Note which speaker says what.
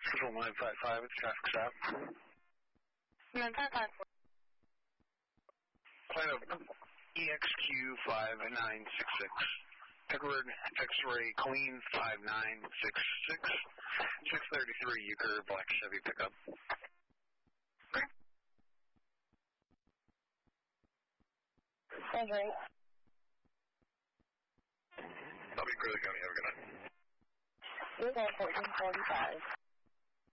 Speaker 1: Control 955, it's traffic stop.
Speaker 2: 955.
Speaker 1: Flight of EXQ5966. Edward X-Ray Queen 5966. 633 Euchre, black Chevy pickup.
Speaker 2: That's right.
Speaker 1: I'll be Curly County, have a good night.
Speaker 2: You're 1445.